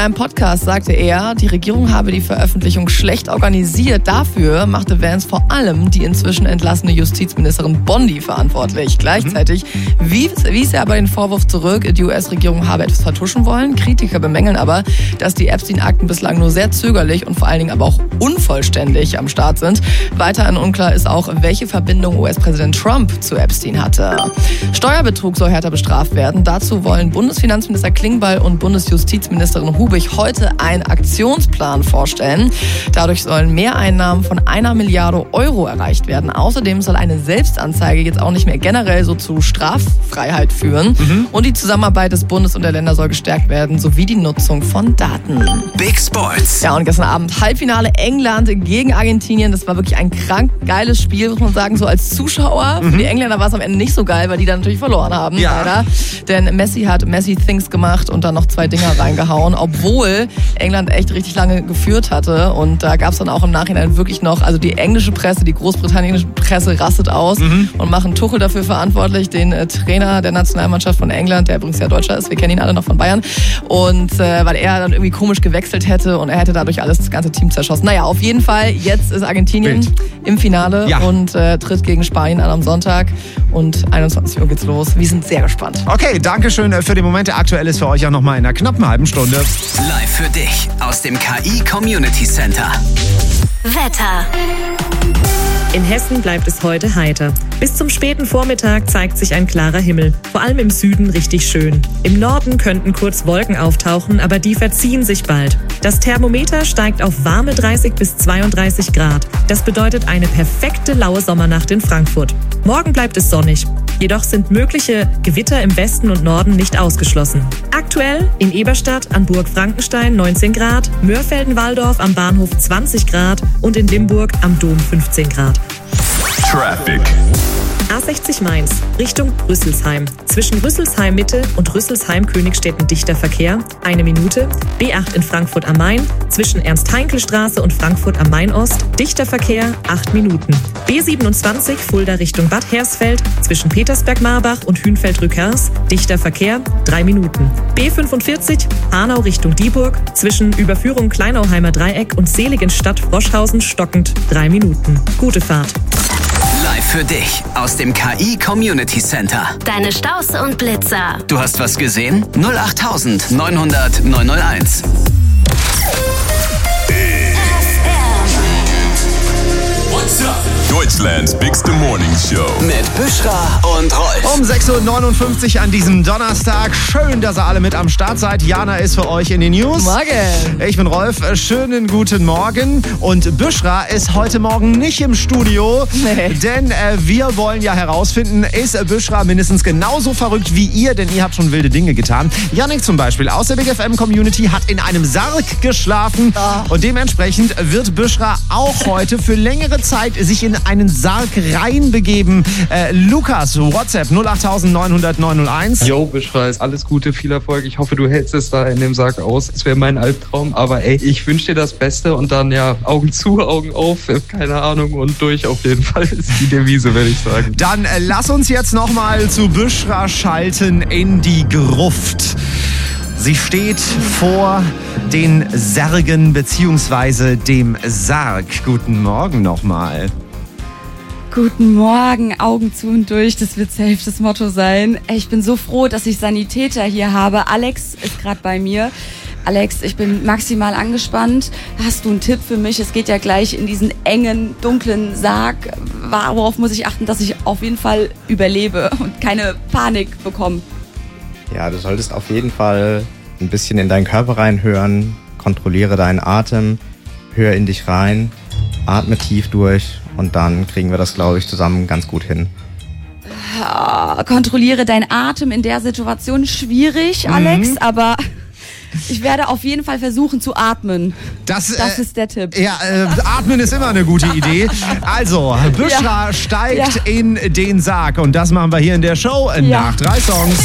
einem Podcast sagte er, die Regierung habe die Veröffentlichung schlecht organisiert. Dafür machte Vance vor allem die inzwischen entlassene Justizministerin Bondi verantwortlich. Gleichzeitig wies er aber den Vorwurf zurück, die US-Regierung habe etwas vertuschen wollen. Kritiker bemängeln aber, dass die Epstein-Akten bislang nur sehr zögerlich und vor allen Dingen aber auch unvollständig am Start sind. Weiterhin unklar ist auch, welche Verbindung US-Präsident Trump zu Epstein hatte. Steuerbetrug soll härter bestraft werden. Dazu wollen Bundesfinanzminister Klingbeil und Bundesjustizministerin Hubig heute einen Aktionsplan vorstellen. Dadurch sollen Mehreinnahmen von 1 Milliarde Euro erreicht werden. Außerdem soll eine Selbstanzeige jetzt auch nicht mehr generell so zu Straffreiheit führen. Und die Zusammenarbeit des Bundes und der Länder soll gestärkt werden, sowie die Nutzung von Daten. Big Sports. Ja, und gestern Abend Halbfinale England gegen Argentinien. Das war wirklich ein krank geiles Spiel, muss man sagen, so als Zuschauer. Für die Engländer war es am Ende nicht so geil, weil die dann natürlich verloren haben, leider. Denn Messi hat Messi Things gemacht und dann noch 2 Dinger reingehauen, obwohl England echt richtig lange geführt hatte. Und da gab es dann auch im Nachhinein wirklich noch, also die englische Presse, die großbritannische Presse rastet aus und machen Tuchel dafür verantwortlich, den Trainer der Nationalmannschaft von England, der übrigens ja Deutscher ist, wir kennen ihn alle noch von Bayern. Und weil er dann irgendwie komisch gewechselt hätte und er hätte dadurch das ganze Team zerschossen. Naja, auf jeden Fall, jetzt ist Argentinien im Finale und tritt gegen Spanien an am Sonntag. Und 21 Uhr geht's los. Wir sind sehr gespannt. Okay, danke schön für die Momente. Aktuell ist für euch auch nochmal in einer knappen halben Stunde. Live für dich aus dem KI Community Center. Wetter. In Hessen bleibt es heute heiter. Bis zum späten Vormittag zeigt sich ein klarer Himmel. Vor allem im Süden richtig schön. Im Norden könnten kurz Wolken auftauchen, aber die verziehen sich bald. Das Thermometer steigt auf warme 30 bis 32 Grad. Das bedeutet eine perfekte laue Sommernacht in Frankfurt. Morgen bleibt es sonnig. Jedoch sind mögliche Gewitter im Westen und Norden nicht ausgeschlossen. Aktuell in Eberstadt an Burg Frankenstein 19 Grad, Mörfelden-Walldorf am Bahnhof 20 Grad und in Limburg am Dom 15 Grad. Traffic. A60 Mainz, Richtung Rüsselsheim. Zwischen Rüsselsheim Mitte und Rüsselsheim Königstetten dichter Verkehr, 1 Minute. B8 in Frankfurt am Main, zwischen Ernst-Heinkel-Straße und Frankfurt am Main-Ost, dichter Verkehr, 8 Minuten. B27 Fulda Richtung Bad Hersfeld, zwischen Petersberg-Marbach und Hünfeld-Rückers, dichter Verkehr, 3 Minuten. B45 Hanau Richtung Dieburg, zwischen Überführung Kleinauheimer Dreieck und Seligenstadt-Froschhausen stockend, 3 Minuten. Gute Fahrt. Live für dich aus dem KI Community Center. Deine Staus und Blitzer. Du hast was gesehen? 08000 900 901. What's up? Deutschlands bigste Morning Show. Mit Büschra und Rolf. Um 6.59 Uhr an diesem Donnerstag. Schön, dass ihr alle mit am Start seid. Jana ist für euch in den News. Morgen. Ich bin Rolf. Schönen guten Morgen. Und Büschra ist heute Morgen nicht im Studio. Nee. Denn wir wollen ja herausfinden, ist Büschra mindestens genauso verrückt wie ihr? Denn ihr habt schon wilde Dinge getan. Yannick zum Beispiel aus der Big FM Community hat in einem Sarg geschlafen. Und dementsprechend wird Büschra auch heute für längere Zeit sich in einen Sarg reinbegeben. Lukas, WhatsApp 08000 900 901. Yo, Büschra, alles Gute, viel Erfolg. Ich hoffe, du hältst es da in dem Sarg aus. Es wäre mein Albtraum, aber ey, ich wünsche dir das Beste und dann ja, Augen zu, Augen auf, keine Ahnung und durch auf jeden Fall ist die Devise, würde ich sagen. Dann lass uns jetzt nochmal zu Büschra schalten in die Gruft. Sie steht vor den Särgen bzw. dem Sarg. Guten Morgen nochmal. Guten Morgen, Augen zu und durch, das wird safe das Motto sein. Ich bin so froh, dass ich Sanitäter hier habe. Alex ist gerade bei mir. Alex, ich bin maximal angespannt. Hast du einen Tipp für mich? Es geht ja gleich in diesen engen, dunklen Sarg. Worauf muss ich achten, dass ich auf jeden Fall überlebe und keine Panik bekomme? Ja, du solltest auf jeden Fall ein bisschen in deinen Körper reinhören. Kontrolliere deinen Atem, hör in dich rein, atme tief durch und dann kriegen wir das, glaube ich, zusammen ganz gut hin. Kontrolliere deinen Atem in der Situation. Schwierig, Alex, aber ich werde auf jeden Fall versuchen zu atmen. Das ist der Tipp. Ja, atmen ist immer eine gute Idee. Also, Büschra steigt in den Sarg und das machen wir hier in der Show nach 3 Songs.